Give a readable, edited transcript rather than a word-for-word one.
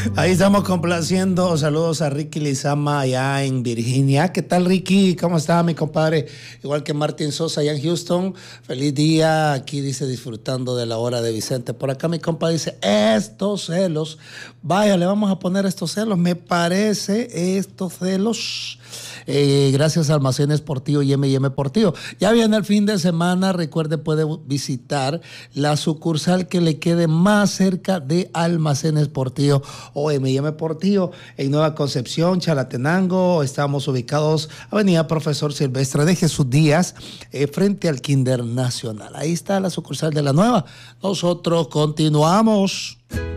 Ahí estamos complaciendo. Saludos a Ricky Lizama allá en Virginia. ¿Qué tal, Ricky? ¿Cómo está, mi compadre? Igual que Martín Sosa allá en Houston. Feliz día. Aquí dice disfrutando de la hora de Vicente. Por acá mi compa dice, estos celos. Vaya, le vamos a poner estos celos. Me parece estos celos. Gracias a Almacenes Portillo y M&M Portillo. Ya viene el fin de semana, recuerde, puede visitar la sucursal que le quede más cerca de Almacenes Portillo o M&M Portillo en Nueva Concepción, Chalatenango. Estamos ubicados Avenida Profesor Silvestre de Jesús Díaz, frente al Kinder Nacional. Ahí está la sucursal de la Nueva. Nosotros continuamos.